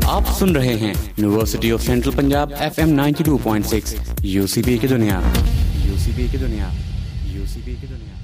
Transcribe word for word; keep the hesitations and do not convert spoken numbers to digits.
आप सुन रहे हैं university of central Punjab F M ninety two point six UCP की दुनिया यूसीपी की दुनिया यूसीपी की दुनिया।